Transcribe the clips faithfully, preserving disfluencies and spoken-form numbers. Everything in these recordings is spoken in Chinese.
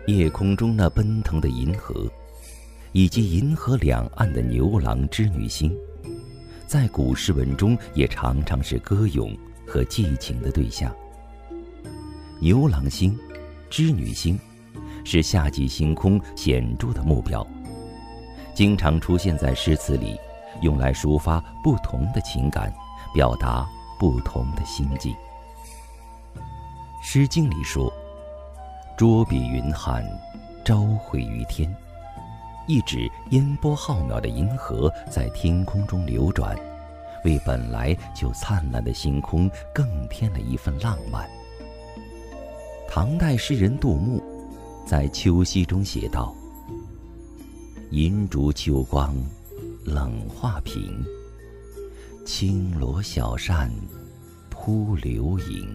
夜空中那奔腾的银河，以及银河两岸的牛郎织女星，在古诗文中也常常是歌咏和寄情的对象。牛郎星、织女星是夏季星空显著的目标，经常出现在诗词里，用来抒发不同的情感，表达不同的心境。《诗经》里说：“捉彼云汉，朝回于天”，意指烟波浩渺的银河在天空中流转，为本来就灿烂的星空更添了一份浪漫。唐代诗人杜牧在《秋夕》中写道：“银烛秋光冷画屏，轻罗小扇扑流萤。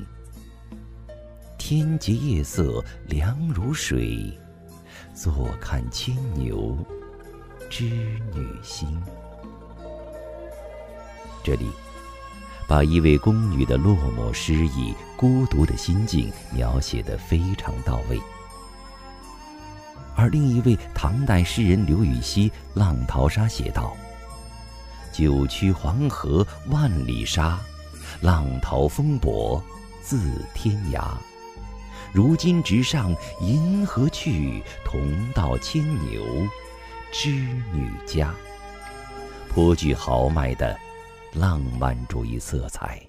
天洁夜色凉如水，坐看牵牛织女星。”这里把一位宫女的落寞失意、孤独的心境描写得非常到位。而另一位唐代诗人刘禹锡《浪淘沙》写道：“九曲黄河万里沙，浪淘风簸自天涯。如今直上银河去，同到牵牛织女家。”颇具豪迈的浪漫主义色彩。